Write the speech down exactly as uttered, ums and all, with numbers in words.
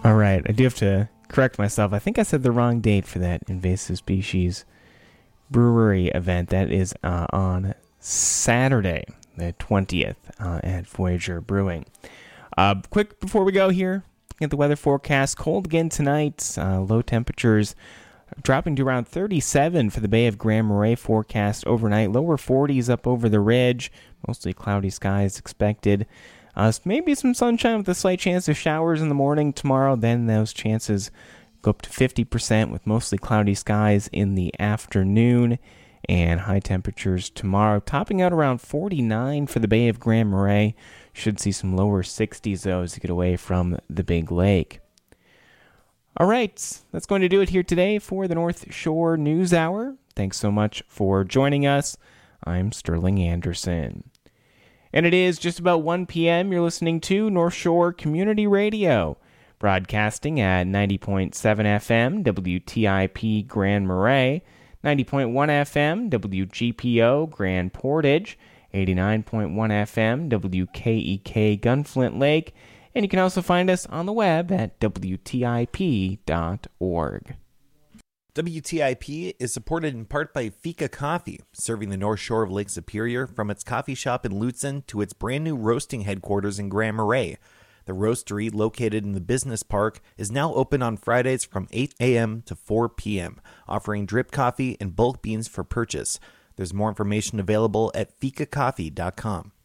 All right, I do have to correct myself. I think I said the wrong date for that invasive species brewery event. That is uh, on Saturday, the twentieth, uh, at Voyager Brewing. Uh, quick before we go here, looking at the weather forecast. Cold again tonight. Uh, low temperatures dropping to around thirty-seven for the Bay of Grand Marais forecast overnight. Lower forties up over the ridge. Mostly cloudy skies expected. Uh, maybe some sunshine with a slight chance of showers in the morning tomorrow. Then those chances go up to fifty percent with mostly cloudy skies in the afternoon. And high temperatures tomorrow, topping out around forty-nine for the Bay of Grand Marais. Should see some lower sixties, though, as you get away from the big lake. All right, that's going to do it here today for the North Shore News Hour. Thanks so much for joining us. I'm Sterling Anderson. And it is just about one p.m. You're listening to North Shore Community Radio, broadcasting at ninety point seven F M, W T I P Grand Marais, ninety point one F M, W G P O Grand Portage, eighty-nine point one F M, W K E K Gunflint Lake, and you can also find us on the web at W T I P dot org. W T I P is supported in part by Fika Coffee, serving the North Shore of Lake Superior from its coffee shop in Lutsen to its brand new roasting headquarters in Grand Marais. The roastery, located in the business park, is now open on Fridays from eight a.m. to four p.m., offering drip coffee and bulk beans for purchase. There's more information available at fika coffee dot com.